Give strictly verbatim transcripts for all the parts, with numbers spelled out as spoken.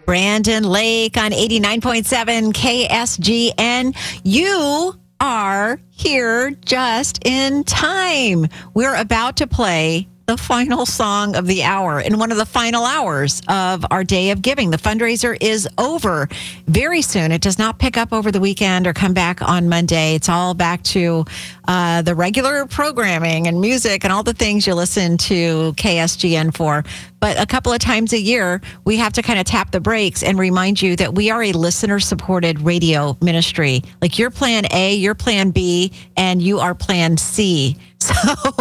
Brandon Lake on eighty-nine point seven K S G N. You are here just in time. We're about to play the final song of the hour in one of the final hours of our day of giving. The fundraiser is over very soon. It does not pick up over the weekend or come back on Monday. It's all back to uh, the regular programming and music and all the things you listen to K S G N for. But a couple of times a year, we have to kind of tap the brakes and remind you that we are a listener-supported radio ministry. Like you're plan A, you're plan B, and you are plan C. So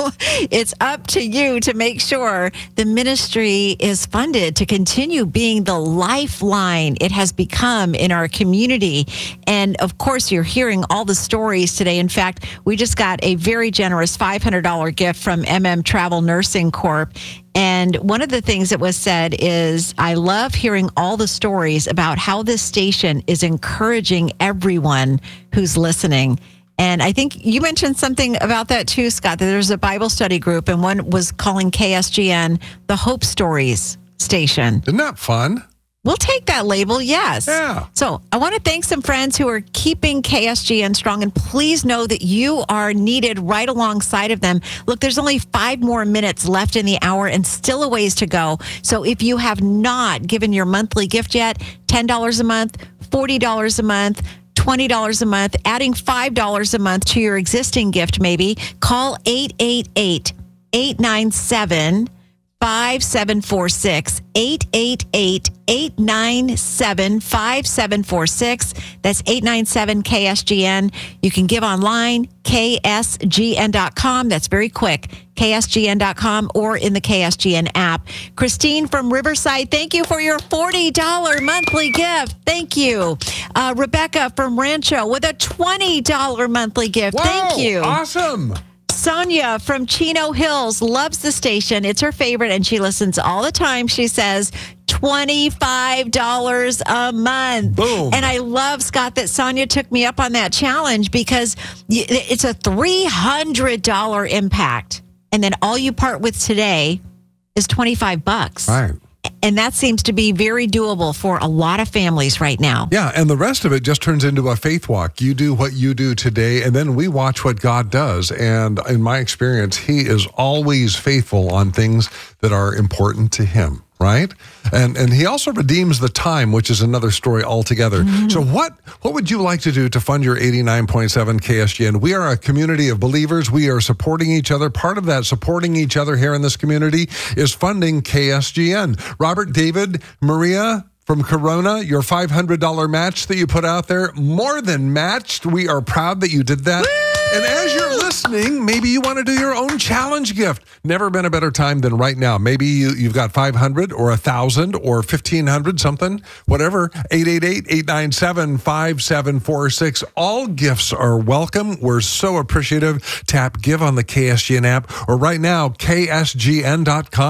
it's up to you to make sure the ministry is funded to continue being the lifeline it has become in our community. And of course, you're hearing all the stories today. In fact, we just got a very generous five hundred dollars gift from M M Travel Nursing Corp. And one of the things that was said is, I love hearing all the stories about how this station is encouraging everyone who's listening. And I think you mentioned something about that too, Scott, that there's a Bible study group and one was calling K S G N the Hope Stories station. Isn't that fun? We'll take that label, yes. Yeah. So I want to thank some friends who are keeping K S G N strong, and please know that you are needed right alongside of them. Look, there's only five more minutes left in the hour and still a ways to go. So if you have not given your monthly gift yet, ten dollars a month, forty dollars a month, twenty dollars a month, adding five dollars a month to your existing gift maybe, call eight eight eight, eight nine seven, five seven four six, eight eight eight, eight nine seven, five seven four six. That's eight nine seven K S G N. You can give online, K S G N dot com. That's very quick, K S G N dot com, or in the K S G N app. Christine from Riverside, thank you for your forty dollars monthly gift. Thank you. Uh, Rebecca from Rancho with a twenty dollars monthly gift. Whoa, thank you. Awesome. Sonia from Chino Hills loves the station. It's her favorite, and she listens all the time. She says twenty-five dollars a month. Boom. And I love, Scott, that Sonia took me up on that challenge because it's a three hundred dollars impact. And then all you part with today is twenty-five bucks. Right. And that seems to be very doable for a lot of families right now. Yeah, and the rest of it just turns into a faith walk. You do what you do today, and then we watch what God does. And in my experience, he is always faithful on things that are important to him, right? And and he also redeems the time, which is another story altogether. Mm-hmm. So what, what would you like to do to fund your eighty-nine point seven K S G N? We are a community of believers. We are supporting each other. Part of that supporting each other here in this community is funding K S G N. Robert, David, Maria from Corona, your five hundred dollars match that you put out there, more than matched. We are proud that you did that. Woo! And as you're listening, maybe you want to do your own challenge gift. Never been a better time than right now. Maybe you, you've got five hundred or one thousand or fifteen hundred, something, whatever. eight eight eight, eight nine seven, five seven four six. All gifts are welcome. We're so appreciative. Tap Give on the K S G N app, or right now, K S G N dot com.